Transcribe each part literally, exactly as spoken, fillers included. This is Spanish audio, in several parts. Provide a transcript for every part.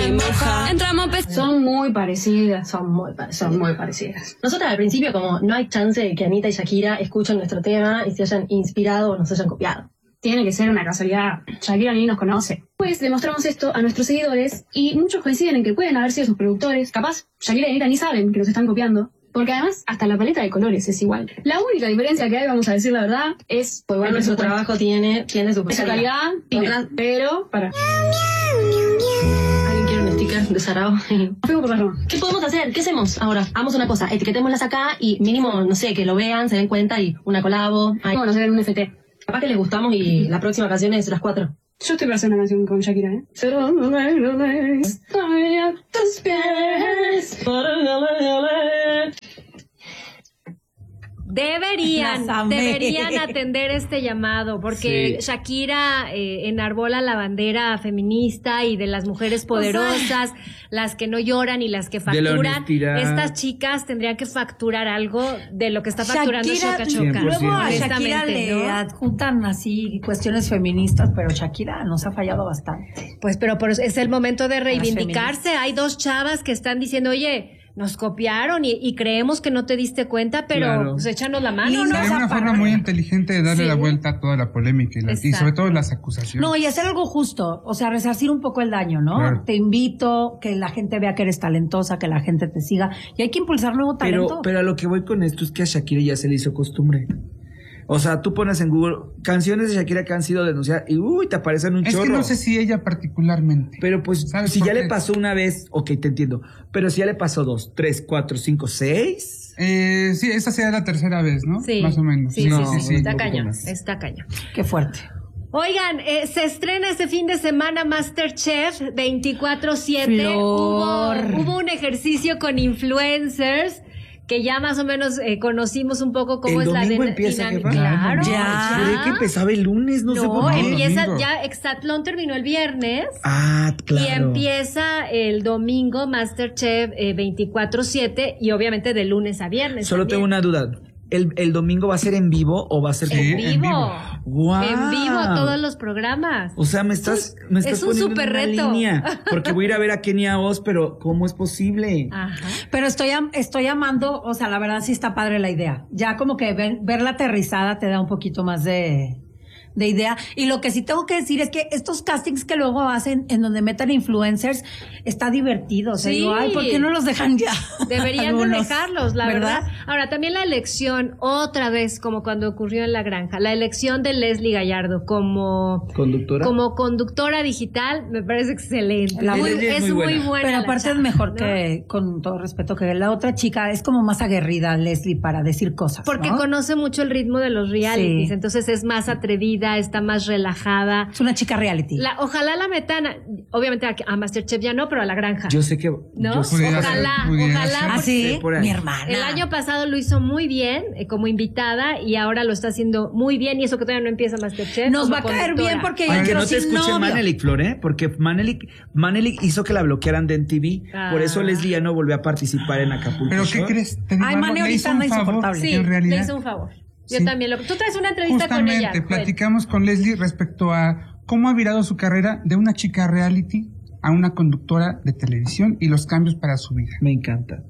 y moja. Entramos pe- Son muy parecidas, son muy, son muy parecidas. Nosotras al principio, como no hay chance de que Anita y Shakira escuchen nuestro tema y se hayan inspirado o nos hayan copiado. Tiene que ser una casualidad. Shakira ni nos conoce. Pues demostramos esto a nuestros seguidores y muchos coinciden en que pueden haber sido sus productores. Capaz, Shakira y Anita ni saben que nos están copiando. Porque además, hasta la paleta de colores es igual. La única diferencia que hay, vamos a decir la verdad, es... Pues bueno, nuestro trabajo tiene, tiene su esa calidad, Otras- pero... Para. ¿Alguien quiere un sticker de Sarao? Fuego por las ramas. ¿Qué podemos hacer? ¿Qué hacemos ahora? Hagamos una cosa, etiquetémoslas acá y mínimo, no sé, que lo vean, se den cuenta y una colabo. Ay, Bueno, se ven un F T. capaz que les gustamos y la próxima canción es las cuatro. Yo estoy para hacer una canción con Shakira, ¿eh? Estoy a tus pies. Deberían, Las amé. deberían atender este llamado, porque Sí. Shakira eh, enarbola la bandera feminista y de las mujeres poderosas, las que no lloran y las que De la facturan. honestidad. Estas chicas tendrían que facturar algo de lo que está facturando Shakira, Choca Choca. luego a honestamente, Shakira le ¿no? adjuntan así cuestiones feministas, pero Shakira nos ha fallado bastante. Pues, pero, pero es el momento de las reivindicarse. Hay dos chavas que están diciendo, oye, nos copiaron y, y creemos que no te diste cuenta, pero Claro. pues échanos la mano, Linda ¿no? esa Hay una forma palabra. muy inteligente de darle Sí. la vuelta a toda la polémica y, la- y Exacto. sobre todo las acusaciones. No, y hacer algo justo, o sea, resarcir un poco el daño, ¿no? Claro. Te invito, que la gente vea que eres talentosa, que la gente te siga, y hay que impulsar nuevo talento. Pero, pero a lo que voy con esto es que a Shakira ya se le hizo costumbre. O sea, tú pones en Google canciones de Shakira que han sido denunciadas y uy, te aparecen un es chorro. que no sé si ella particularmente. Pero pues, ¿Sabes si por ya qué? le pasó una vez, ok, te entiendo. Pero si ya le pasó dos, tres, cuatro, cinco, seis. Eh, sí, esa sería la tercera vez, ¿no? Sí. Más o menos. Sí, No, sí, sí, sí, está un poco cañón, más. está cañón. Qué fuerte. Oigan, eh, se estrena este fin de semana MasterChef veinticuatro siete. Hubo, Flor. hubo un ejercicio con influencers que ya más o menos eh, conocimos un poco cómo ¿El es la domingo de- empieza, dinámica. jefa? Claro, Ya. Juré que empezaba el lunes, no, sé No, por qué. empieza Domingo. ya, Exatlón terminó el viernes. Ah, claro. Y empieza el domingo MasterChef eh, veinticuatro siete y obviamente de lunes a viernes. Solo también. tengo una duda. ¿El, ¿El domingo va a ser en vivo o va a ser Sí, En como- vivo. en vivo. ¡Guau! En vivo todos los programas. O sea, me estás, me estás es un poniendo en súper una reto. línea, porque voy a ir a ver a Kenia Oz, pero ¿cómo es posible? Ajá. Pero estoy, am- estoy amando, o sea, la verdad sí está padre la idea. Ya como que ver, verla aterrizada te da un poquito más de, de idea. Y lo que sí tengo que decir es que estos castings que luego hacen en donde metan influencers está divertido. O sea, Sí. digo, ay, ¿por qué no los dejan ya? Deberían de Algunos, dejarlos, la ¿verdad? verdad? Ahora, también la elección, otra vez, como cuando ocurrió en La Granja, la elección de Leslie Gallardo como, ¿Conductora? como conductora digital, me parece excelente. La Muy- Leslie es es muy muy buena. buena. Pero la aparte chava, es mejor ¿no? que, con todo respeto, que la otra chica es como más aguerrida, Leslie, para decir cosas. Porque ¿no? conoce mucho el ritmo de los realities, Sí. entonces es más atrevida, está más relajada. Es una chica reality. La, ojalá la metan, a- obviamente a, a MasterChef ya no, pero a La Granja. Yo sé que... ¿No? yo sé- Pudiera ser, Ojalá, pudiera ojalá. ser. ¿Ah, porque sí? por ahí. Mi hermana. El año pasado lo hizo muy bien eh, como invitada y ahora lo está haciendo muy bien y eso que todavía no empieza MasterChef. Nos como va a caer conductora. bien porque Ay, ella que entró no te sin escuche novio. Manelik, Flor, ¿eh? Porque Manelik, Manelik hizo que la bloquearan de M T V. Ah. Por eso Leslie ya no volvió a participar en Acapulco ¿Pero qué Shore. crees? Te digo Ay, algo, Mane, le ahorita hizo un anda favor, insoportable. Sí, en realidad. le hizo un favor. Yo Sí. también lo... Tú traes una entrevista Justamente, con ella. Joel. platicamos con Leslie respecto a cómo ha virado su carrera de una chica reality a una conductora de televisión y los cambios para su vida. Me encanta.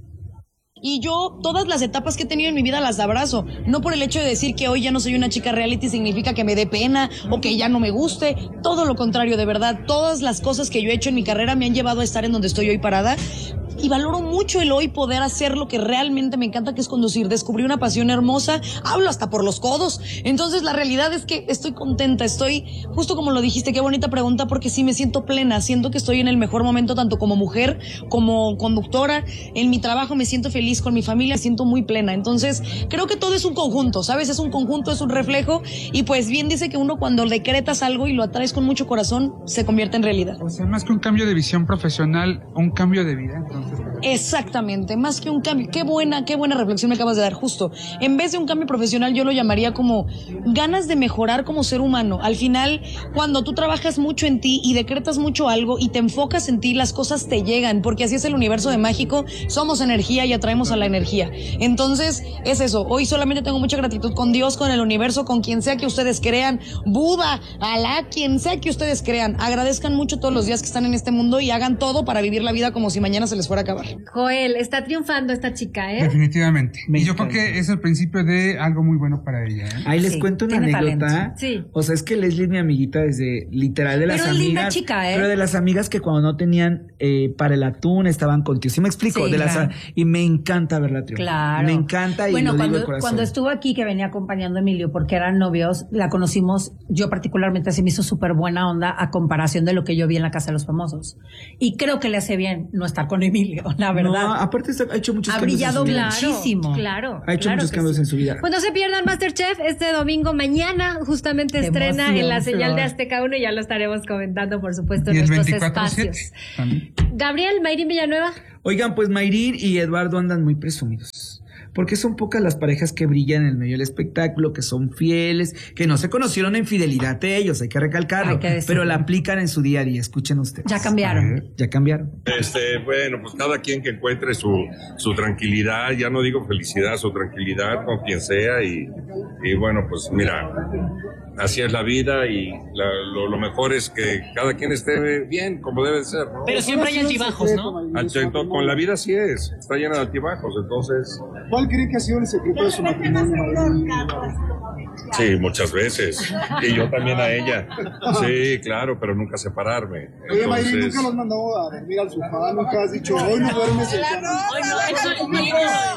Y yo todas las etapas que he tenido en mi vida las abrazo. No por el hecho de decir que hoy ya no soy una chica reality significa que me dé pena o que ya no me guste. Todo lo contrario, de verdad. Todas las cosas que yo he hecho en mi carrera me han llevado a estar en donde estoy hoy parada. Y valoro mucho el hoy poder hacer lo que realmente me encanta, que es conducir. Descubrí una pasión hermosa. Hablo hasta por los codos. Entonces la realidad es que estoy contenta. Estoy, justo como lo dijiste, qué bonita pregunta, porque sí me siento plena. Siento que estoy en el mejor momento tanto como mujer, como conductora. En mi trabajo me siento feliz, con mi familia me siento muy plena. Entonces creo que todo es un conjunto, ¿sabes? Es un conjunto, es un reflejo. Y pues bien dice que uno cuando decretas algo y lo atraes con mucho corazón, se convierte en realidad. O sea, más que un cambio de visión profesional, un cambio de vida. Entonces, Exactamente, más que un cambio. Qué buena, qué buena reflexión me acabas de dar, justo. En vez de un cambio profesional, yo lo llamaría como ganas de mejorar como ser humano. Al final, cuando tú trabajas mucho en ti y decretas mucho algo y te enfocas en ti, las cosas te llegan, porque así es el universo de mágico. Somos energía y atraemos a la energía. Entonces, es eso. Hoy solamente tengo mucha gratitud con Dios, con el universo, con quien sea que ustedes crean, Buda, Alá, quien sea que ustedes crean. Agradezcan mucho todos los días que están en este mundo y hagan todo para vivir la vida como si mañana se les fuera a acabar. Joel, está triunfando esta chica, ¿eh? Definitivamente. Me y yo creo encanta. que es el principio de algo muy bueno para ella. ¿eh? Ahí les Sí, cuento una tiene anécdota. talento. Sí. O sea, es que Leslie es mi amiguita desde literal de las Pero es amigas. linda chica, ¿eh? Pero de las amigas que cuando no tenían eh, para el atún estaban contigo. ¿Sí me explico? Sí, de las claro. Y me encanta verla triunfar. Claro. Me encanta y bueno, lo cuando, digo de corazón. cuando estuvo aquí, que venía acompañando a Emilio, porque eran novios, la conocimos, yo particularmente, se me hizo súper buena onda a comparación de lo que yo vi en la Casa de los Famosos. Y creo que le hace bien no estar con Emilio, la verdad. No, aparte está- ha hecho muchos Ha cambios brillado en su vida. muchísimo. Claro. Ha hecho claro muchos que cambios sí. en su vida. Pues no se pierdan Masterchef este domingo. Mañana justamente Qué estrena emoción, en la señal de Flor. Azteca uno y ya lo estaremos comentando, por supuesto, Y en el nuestros veinticuatro siete espacios. también. Gabriel, Mayrín Villanueva. Oigan, pues Mayrín y Eduardo andan muy presumidos. Porque son pocas las parejas que brillan en el medio del espectáculo, que son fieles, que no se conocieron en fidelidad de ellos, hay que recalcarlo, Hay que decirlo. pero la aplican en su día a día. Escuchen ustedes. Ya cambiaron. Ya cambiaron. Este, bueno, pues cada quien que encuentre su, su tranquilidad, ya no digo felicidad, su tranquilidad con quien sea y, y bueno, pues mira, así es la vida y la- lo, lo mejor es que cada quien esté bien, como debe ser, ¿no? Pero siempre hay altibajos, ¿no? Al- Con la vida así es, está llena de altibajos, entonces... ¿Cuál cree que ha sido el secreto de su matrimonio? Sí, muchas veces. Y yo también a ella. Sí, claro, pero nunca separarme. Oye, Mayrín, Entonces... ¿nunca los has mandado a dormir al sofá? ¿Nunca has dicho, hoy no duermes en cama? Hoy no, eso es muy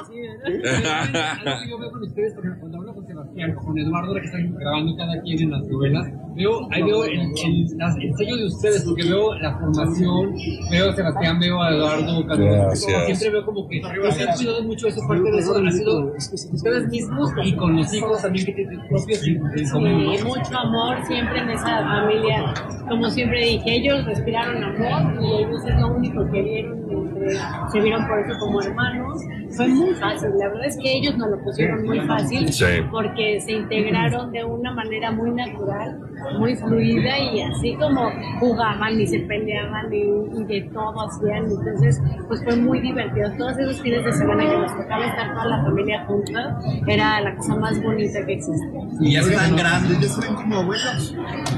Algo que yo veo con ustedes, por ejemplo, cuando hablo con Sebastián, con Eduardo, que están grabando cada quien en las novelas, veo, ahí veo el, el, las- el sello de ustedes, porque veo la formación, veo a Sebastián, veo a Eduardo, cada- Gracias. siempre veo como que pues, se han cuidado mucho eso, parte de eso ha sido ustedes mismos y con los hijos también que tienen propios y y Sí, como- mucho amor siempre en esa familia. Como siempre dije, ellos respiraron amor y ellos es lo único que vieron, entre- se vieron por eso como hermanos. Fue muy fácil, la verdad es que ellos nos lo pusieron muy fácil Sí. porque se integraron de una manera muy natural, muy fluida y así como jugaban y se peleaban y, y de todo hacían. Entonces, pues fue muy divertido. Todos esos fines de semana que nos tocaba estar toda la familia junta, era la cosa más bonita que existe. Y ya están grandes, ya están como abuelos.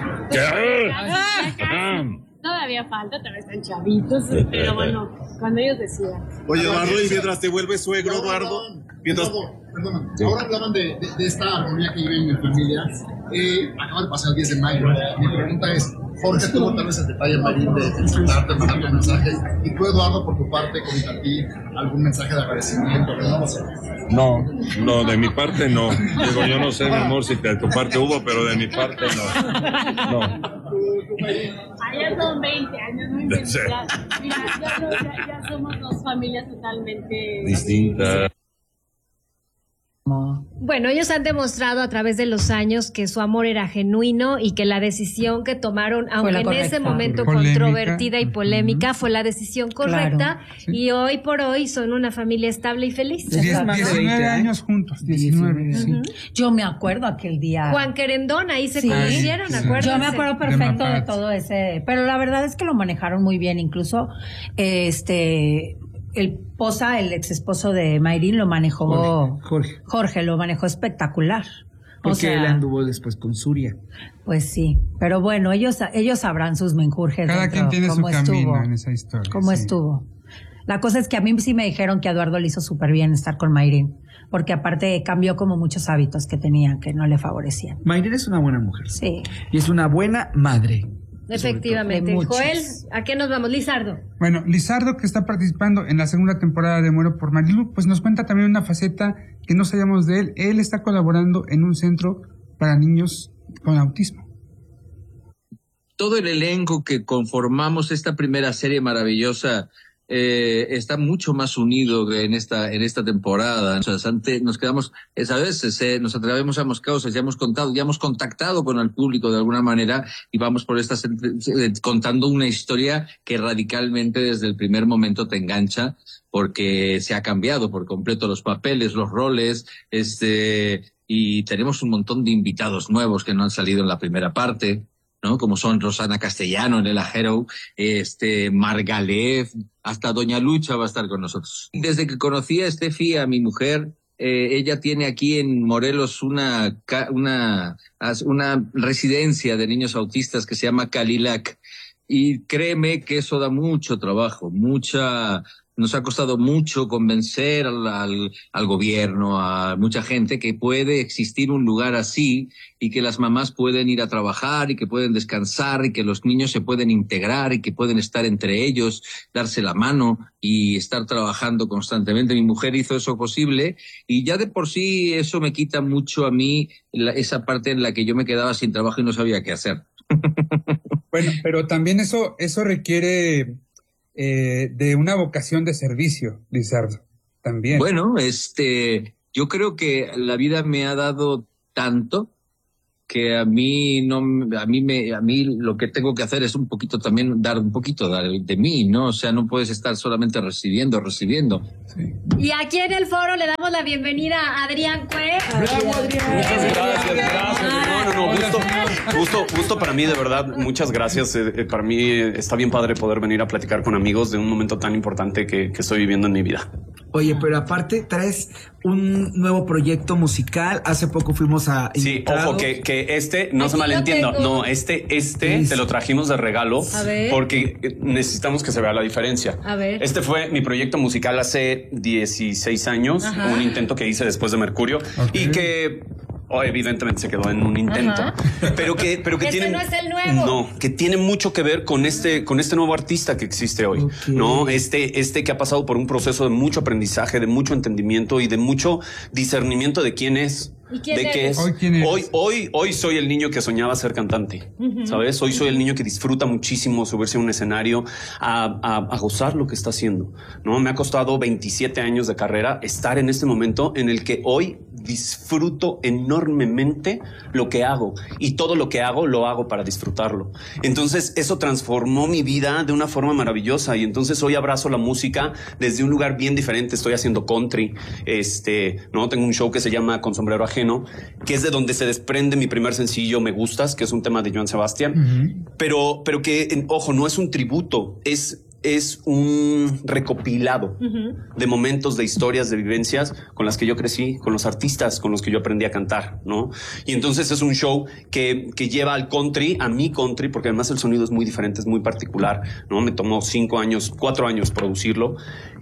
Todavía falta, todavía están chavitos, pero bueno, cuando ellos decidan. Oye, Eduardo, y mientras te vuelves suegro, Eduardo, mientras... Perdona, ahora hablaban de, de, de esta armonía que vive en mi familia. Eh, acaba de pasar el diez de mayo. Mi pregunta es, Jorge tuvo tal vez el detalle, Mayrín, de insultarte, mandarte mensajes. Y tú, Eduardo, por tu parte, comentaste algún mensaje de agradecimiento. No lo sé. No, no, de mi parte no. Digo, yo no sé, mi amor, si de tu parte hubo, pero de mi parte no. No. Allá son veinte años, no inventes. Sí. Ya, mira, ya, no- ya- ya somos dos familias totalmente Distinta. Bueno, ellos han demostrado a través de los años que su amor era genuino y que la decisión que tomaron, aunque la en correcta. ese momento Polémica. controvertida y polémica, fue la decisión correcta Claro. y hoy por hoy son una familia estable y feliz. Sí. Diez- más de diecinueve veinte, ¿eh? años juntos, diecinueve, sí. Ujú. Yo me acuerdo aquel día. Juan Querendón, ahí se Sí. conocieron, Sí. acuérdense. Yo me acuerdo perfecto de, Mapache. todo ese, pero la verdad es que lo manejaron muy bien, incluso este el Poza, el ex esposo de Mayrín, lo manejó Jorge. Jorge. Jorge lo manejó espectacular. O Porque sea, él anduvo después con Suria. pues sí, pero bueno, ellos ellos sabrán sus menjurjes. Cada dentro, quien tiene su cómo camino estuvo, en esa historia. cómo sí. estuvo. La cosa es que a mí sí me dijeron que a Eduardo le hizo súper bien estar con Mayrín, porque aparte cambió como muchos hábitos que tenía que no le favorecían. Mayrín es una buena mujer. Sí. Y es una buena madre. Efectivamente. De muchos. Joel, ¿a qué nos vamos? Lizardo. Bueno, Lizardo, que está participando en la segunda temporada de Muero por Marilu, pues nos cuenta también una faceta que no sabíamos de él. Él está colaborando en un centro para niños con autismo. Todo el elenco que conformamos esta primera serie maravillosa eh, está mucho más unido en esta en esta temporada. O sea, antes nos quedamos, a veces eh, nos atrevemos a más causas, ya hemos contado, ya hemos contactado con el público de alguna manera y vamos por estas eh, contando una historia que radicalmente desde el primer momento te engancha, porque se ha cambiado por completo los papeles, los roles, este y tenemos un montón de invitados nuevos que no han salido en la primera parte, ¿no? Como son Rosana Castellano, Nela Hero, este, Margalef, hasta Doña Lucha va a estar con nosotros. Desde que conocí a Estefi, a mi mujer, eh, ella tiene aquí en Morelos una, una, una residencia de niños autistas que se llama Calilac. Y créeme que eso da mucho trabajo, mucha... Nos ha costado mucho convencer al, al, al gobierno, a mucha gente, que puede existir un lugar así y que las mamás pueden ir a trabajar y que pueden descansar y que los niños se pueden integrar y que pueden estar entre ellos, darse la mano y estar trabajando constantemente. Mi mujer hizo eso posible y ya de por sí eso me quita mucho a mí la, esa parte en la que yo me quedaba sin trabajo y no sabía qué hacer. Bueno, pero también eso, eso requiere... Eh, de una vocación de servicio, Lizardo, también. Bueno, este, yo creo que la vida me ha dado tanto que a mí no, a mí me, a mí lo que tengo que hacer es un poquito también dar un poquito de, de mí, ¿no? O sea, no puedes estar solamente recibiendo, recibiendo. Sí. Y aquí en el foro le damos la bienvenida a Adrián Cue. ¡Bravo, Adrián! Muchas gracias, gracias. No, no, no, gusto, gusto, gusto para mí, de verdad, muchas gracias. Eh, eh, para mí eh, está bien padre poder venir a platicar con amigos de un momento tan importante que, que estoy viviendo en mi vida. Oye, pero aparte traes un nuevo proyecto musical. Hace poco fuimos a... Sí, invitado. ojo, que, que este, no Aquí se malentienda, no, este, este es. te lo trajimos de regalo A ver. porque necesitamos que se vea la diferencia. A ver. Este fue mi proyecto musical hace dieciséis años, Ajá. un intento que hice después de Mercurio Okay. y que... Oh, evidentemente se quedó en un intento, Ajá. pero que, pero que Este tiene, no es el nuevo. no, que tiene mucho que ver con este, con este nuevo artista que existe hoy, Okay. no, este, este que ha pasado por un proceso de mucho aprendizaje, de mucho entendimiento y de mucho discernimiento de quién es. ¿Y quién de qué eres? es. Hoy, ¿quién eres? Hoy, hoy, hoy soy el niño que soñaba ser cantante, Ujú. ¿sabes? Hoy soy el niño que disfruta muchísimo subirse a un escenario a, a, a gozar lo que está haciendo, ¿no? Me ha costado veintisiete años de carrera estar en este momento en el que hoy disfruto enormemente lo que hago y todo lo que hago lo hago para disfrutarlo. Entonces eso transformó mi vida de una forma maravillosa y entonces hoy abrazo la música desde un lugar bien diferente. Estoy haciendo country, este, no tengo un show que se llama Con Sombrero Ajeno, que es de donde se desprende mi primer sencillo Me Gustas, que es un tema de Joan Sebastián, Uh-huh. pero, pero que, en- ojo, no es un tributo, es es un recopilado Ujú. de momentos, de historias, de vivencias con las que yo crecí, con los artistas con los que yo aprendí a cantar, ¿no? Y entonces es un show que, que lleva al country, a mi country, porque además el sonido es muy diferente, es muy particular, ¿no? Me tomó cinco años, cuatro años producirlo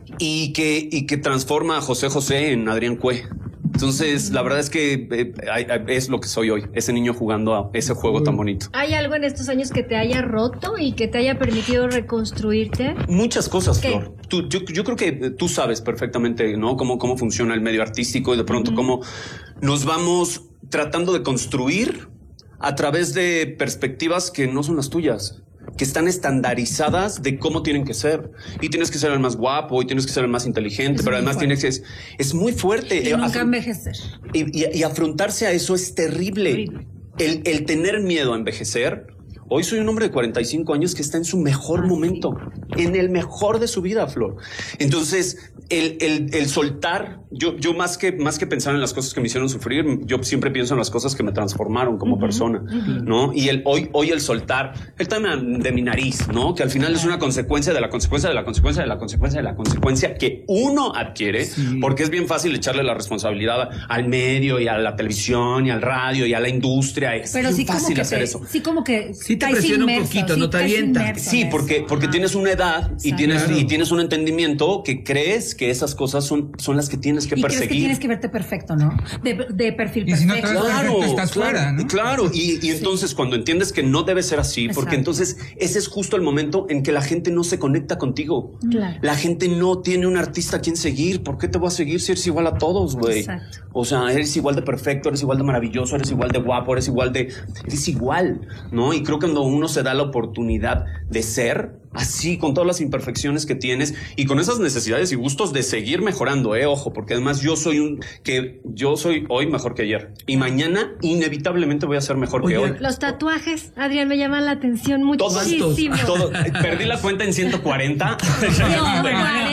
y que, y que transforma a José José en Adrián Cue. Entonces, la verdad es que eh, hay- hay- es lo que soy hoy, ese niño jugando a ese juego tan bonito. ¿Hay algo en estos años que te haya roto y que te haya permitido reconstruirte? Muchas cosas, ¿Qué? Flor. Tú, yo, yo creo que eh, tú sabes perfectamente, ¿no? Cómo, cómo funciona el medio artístico y de pronto cómo nos vamos tratando de construir a través de perspectivas que no son las tuyas, que están estandarizadas de cómo tienen que ser. Y tienes que ser el más guapo, y tienes que ser el más inteligente, Es pero muy además fuerte. tienes que... Es, es muy fuerte. Y Eh, nunca afr- envejecer. y, y- y afrontarse a eso es terrible. Horrible. El, el tener miedo a envejecer. Hoy soy un hombre de cuarenta y cinco años que está en su mejor momento, en el mejor de su vida, Flor. Entonces, el, el, el soltar, yo, yo más que, más que pensar en las cosas que me hicieron sufrir, yo siempre pienso en las cosas que me transformaron como persona, ¿no? Y el, hoy, hoy el soltar, el tema de mi nariz, ¿no? Que al final es una consecuencia de la consecuencia de la consecuencia de la consecuencia de la consecuencia que uno adquiere, Sí. porque es bien fácil echarle la responsabilidad al medio y a la televisión y al radio y a la industria. Es Pero bien sí como fácil que hacer te, eso. sí como que Sí te caes presiona un inmerso, poquito, sí no te caes avienta. inmerso Sí, en porque, eso. porque Ajá. tienes una edad y Exacto. tienes, Claro. y tienes un entendimiento que crees que esas cosas son, son las que tienes que Y crees que perseguir. tienes que verte perfecto, ¿no? De, de perfil Y si no te perfecto. ves perfecto, estás claro, fuera, ¿no? claro. Y, y entonces cuando entiendes que no debe ser así, porque Exacto. entonces ese es justo el momento en que la gente no se conecta contigo. Claro. La gente no tiene un artista a quien seguir. ¿Por qué te voy a seguir si eres igual a todos, güey? Exacto. O sea, eres igual de perfecto, eres igual de maravilloso, eres igual de guapo, eres igual de... Eres igual, ¿no? Y creo que cuando uno se da la oportunidad de ser, así, con todas las imperfecciones que tienes y con esas necesidades y gustos de seguir mejorando, eh, ojo, porque además yo soy un, que yo soy hoy mejor que ayer y mañana inevitablemente voy a ser mejor Oye, que hoy. Los tatuajes, Adrián, me llaman la atención muchísimo. Todo, perdí la cuenta en ciento cuarenta. No,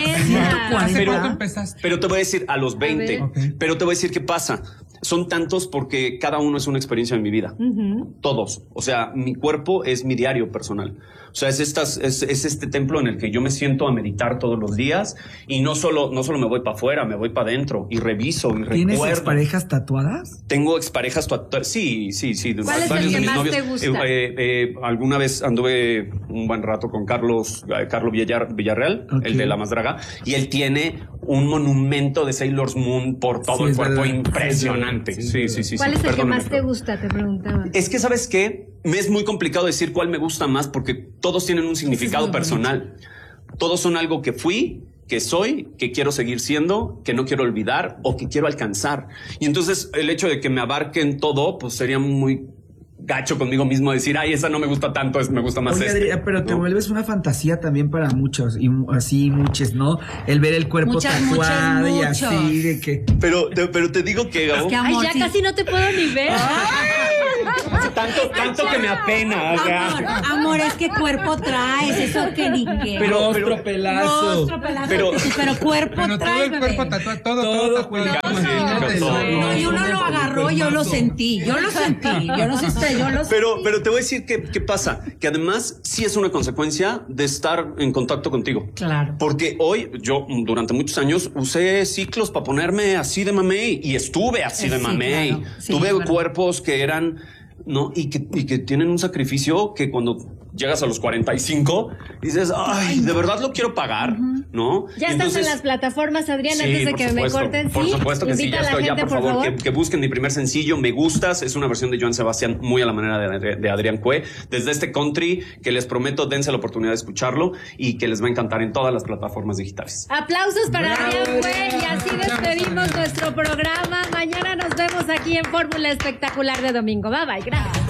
pero, pero te voy a decir a los veinte, okay. Pero te voy a decir qué pasa. Son tantos porque cada uno es una experiencia en mi vida. Uh-huh. Todos. O sea, mi cuerpo es mi diario personal. O sea, es, estas, es, es este templo en el que yo me siento a meditar todos los días y no solo, no solo me voy para afuera, me voy para adentro y reviso y recuerdo. ¿Tienes exparejas tatuadas? Tengo exparejas tatuadas. Sí, sí, sí. ¿Cuál es el que más novios. te gusta? Eh, eh, eh, alguna vez anduve un buen rato con Carlos, eh, Carlos Villar, Villarreal, okay. El de La Más Draga, y él tiene un monumento de Sailor Moon por todo sí, el cuerpo verdad. Impresionante. Sí, sí, sí. sí ¿Cuál sí, es el Perdóname, que más te gusta? Te preguntaba. Es que, ¿sabes qué? Me es muy complicado decir cuál me gusta más porque todos tienen un significado sí, personal. Todos son algo que fui, que soy, que quiero seguir siendo, que no quiero olvidar o que quiero alcanzar. Y entonces el hecho de que me abarquen todo, pues sería muy gacho conmigo mismo decir, ay, esa no me gusta tanto, es, me gusta más Oye, este. Adrián, pero ¿no? Te vuelves una fantasía también para muchos, y así muchos, ¿no? El ver el cuerpo muchas, tatuado muchos, y muchos. Así de que... Pero te, pero te digo que... Es que amor, ay, ya sí. Casi no te puedo ni ver. Tanto, tanto que me apena. O sea. Amor, amor, es que cuerpo traes, eso que ni qué. Pero, pero pelazo. Rostro, pelazo. Pero, pero cuerpo pero traes, todo el cuerpo tatuado, todo, todo, todo, todo. No, yo no lo agarró, yo lo sentí, yo lo sentí, yo no sé usted, yo lo sentí. Pero, pero te voy a decir qué qué pasa, que además sí es una consecuencia de estar en contacto contigo. Claro. Porque hoy, yo durante muchos años usé ciclos para ponerme así de mamey y estuve así de sí, mamey. Claro. Sí, Tuve claro. cuerpos que eran... ¿no? Y que, y que tienen un sacrificio que cuando llegas a los cuarenta y cinco dices, ay, de verdad lo quiero pagar, uh-huh. ¿no? Ya y estás entonces, en las plataformas, Adrián, sí, antes de que supuesto, me corten. Por ¿sí? supuesto que Invita sí, ya estoy, gente, ya por, por favor, favor. Que, que busquen mi primer sencillo, Me Gustas, es una versión de Joan Sebastián muy a la manera de, de Adrián Cue, desde este country que les prometo, dense la oportunidad de escucharlo y que les va a encantar en todas las plataformas digitales. Aplausos para ¡bravo! Adrián Cue y así despedimos nuestro programa. Mañana nos vemos aquí en Fórmula Espectacular de Domingo. Bye bye, gracias.